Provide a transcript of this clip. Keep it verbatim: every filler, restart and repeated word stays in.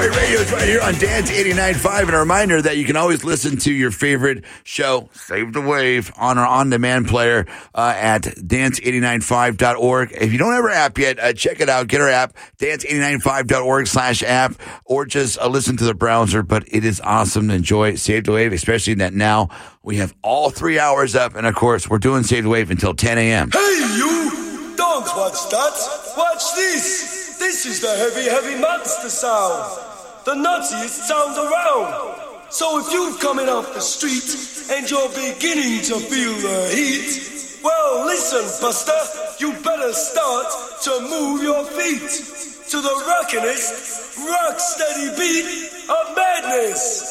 Radio is right here on Dance eighty-nine point five, and a reminder that you can always listen to your favorite show, Save the Wave, on our on-demand player uh, at dance eighty-nine point five dot org. If you don't have our app yet, uh, check it out. Get our app, dance eighty-nine point five dot org slash app, or just uh, listen to the browser. But it is awesome to enjoy Save the Wave, especially that now we have all three hours up, and of course, we're doing Save the Wave until ten a.m. Hey, you! Don't watch that! Watch this! This is the heavy, heavy monster sound! The nuttiest sound around. So if you're coming off the street and you're beginning to feel the heat, well, listen, Buster, you better start to move your feet to the rockinest, rock steady beat of madness.